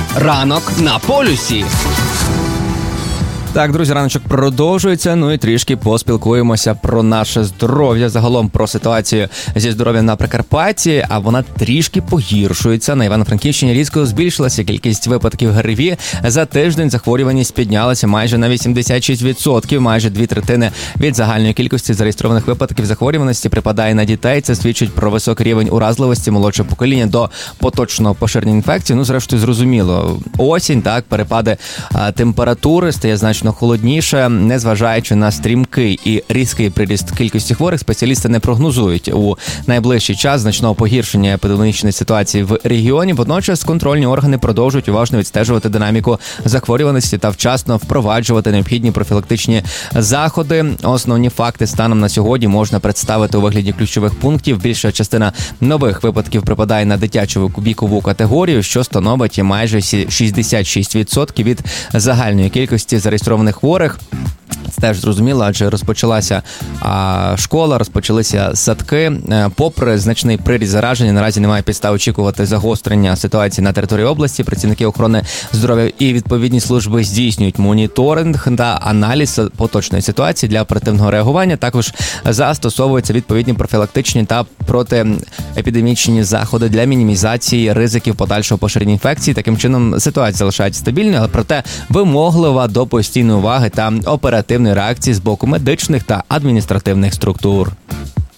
Ранок на полюсі. Так, друзі, раночок продовжується, ну і трішки поспілкуємося про наше здоров'я, загалом про ситуацію зі здоров'ям на Прикарпатті, а вона трішки погіршується. На Івано-Франківщині різко збільшилася кількість випадків ГРВІ. За тиждень захворюваність піднялася майже на 86%, майже 2/3 від загальної кількості зареєстрованих випадків захворюваності припадає на дітей. Це свідчить про високий рівень уразливості молодшого покоління до поточного поширення інфекції. Ну, зрештою, зрозуміло, осінь, так, перепади температури, стає значно холодніше, незважаючи на стрімкий і різкий приріст кількості хворих, спеціалісти не прогнозують у найближчий час значного погіршення епідемічної ситуації в регіоні. Водночас контрольні органи продовжують уважно відстежувати динаміку захворюваності та вчасно впроваджувати необхідні профілактичні заходи. Основні факти станом на сьогодні можна представити у вигляді ключових пунктів. Більша частина нових випадків припадає на дитячу вікову категорію, що становить майже 66% від загальної кількості зареєстрованих хворих. Це теж зрозуміло, адже розпочалася школа, розпочалися садки. Попри значний приріст зараження, наразі немає підстав очікувати загострення ситуації на території області. Працівники охорони здоров'я і відповідні служби здійснюють моніторинг та аналіз поточної ситуації для оперативного реагування. Також застосовуються відповідні профілактичні та протиепідемічні заходи для мінімізації ризиків подальшого поширення інфекції. Таким чином, ситуація залишається стабільною, але проте вимоглива до постійної уваги та оперативної реакції з боку медичних та адміністративних структур.